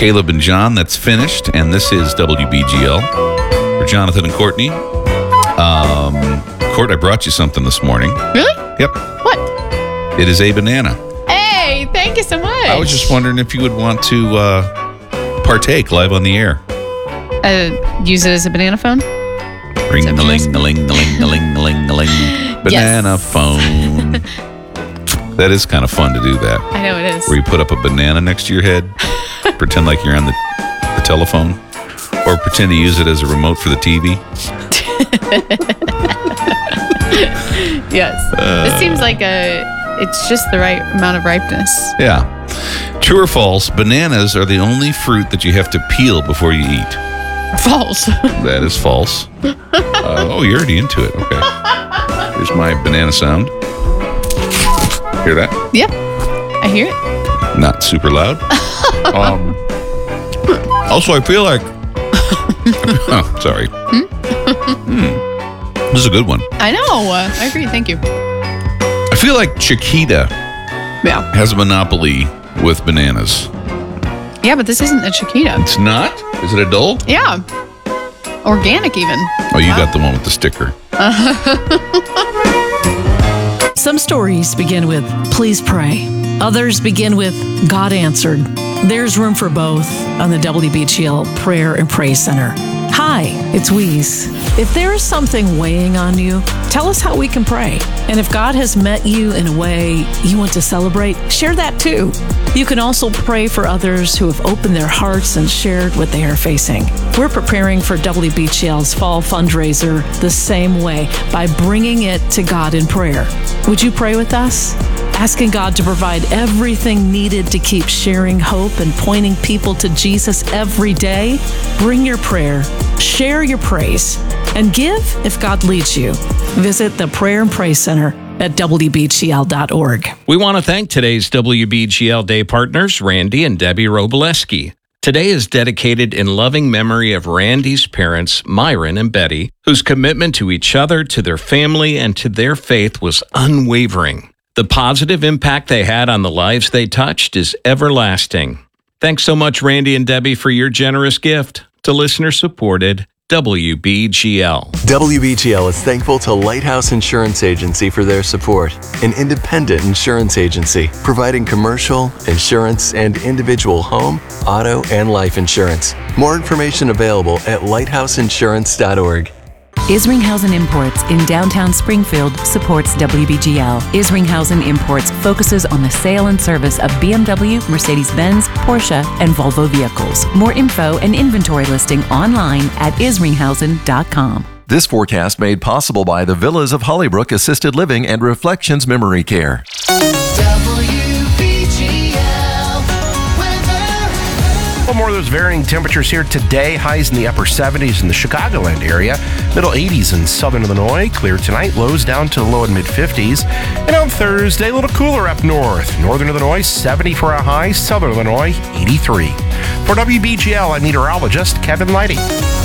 Caleb and John, that's finished. And this is WBGL for Jonathan and Courtney. Court, I brought you something this morning. Really? Yep. What? It is a banana. Hey, thank you so much. I was just wondering if you would want to partake live on the air. Use it as a banana phone? Ring-a-ling-a-ling-a-ling-a-ling-a-ling-a-ling. Banana phone. That is kind of fun to do that. I know it is. Where you put up a banana next to your head, pretend like you're on the telephone, or pretend to use it as a remote for the TV. Yes. This seems like it's just the right amount of ripeness. Yeah. True or false, bananas are the only fruit that you have to peel before you eat. False. That is false. Oh, you're already into it. Okay. Here's my banana sound. Hear that? Yeah, I hear it. Not super loud. Also, I feel like... Oh, sorry. This is a good one. I know. I agree. Thank you. I feel like Chiquita has a monopoly with bananas. Yeah, but this isn't a Chiquita. It's not? Is it a Dole? Yeah. Organic even. Oh, you got the one with the sticker. Some stories begin with, please pray. Others begin with, God answered. There's room for both on the WBGL Prayer and Praise Center. Hi, it's Wheeze. If there is something weighing on you, tell us how we can pray. And if God has met you in a way you want to celebrate, share that too. You can also pray for others who have opened their hearts and shared what they are facing. We're preparing for WBGL's fall fundraiser the same way, by bringing it to God in prayer. Would you pray with us? Asking God to provide everything needed to keep sharing hope and pointing people to Jesus every day? Bring your prayer, share your praise, and give if God leads you. Visit the Prayer and Praise Center at WBGL.org. We want to thank today's WBGL Day partners, Randy and Debbie Robileski. Today is dedicated in loving memory of Randy's parents, Myron and Betty, whose commitment to each other, to their family, and to their faith was unwavering. The positive impact they had on the lives they touched is everlasting. Thanks so much, Randy and Debbie, for your generous gift to listener-supported WBGL. WBGL is thankful to Lighthouse Insurance Agency for their support, an independent insurance agency providing commercial, insurance, and individual home, auto, and life insurance. More information available at lighthouseinsurance.org. Isringhausen Imports in downtown Springfield supports WBGL. Isringhausen Imports focuses on the sale and service of BMW, Mercedes-Benz, Porsche, and Volvo vehicles. More info and inventory listing online at isringhausen.com. This forecast made possible by the Villas of Hollybrook Assisted Living and Reflections Memory Care. More of those varying temperatures here today. Highs in the upper 70s in the Chicagoland area. Middle 80s in southern Illinois. Clear tonight. Lows down to the low and mid 50s. And on Thursday, a little cooler up north. Northern Illinois, 70 for a high. Southern Illinois, 83. For WBGL, I'm meteorologist Kevin Lighty.